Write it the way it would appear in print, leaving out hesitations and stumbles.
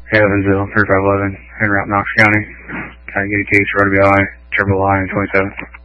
Evansville, 3511, en route Knox County. Get a case for RWI, triple I, and 27.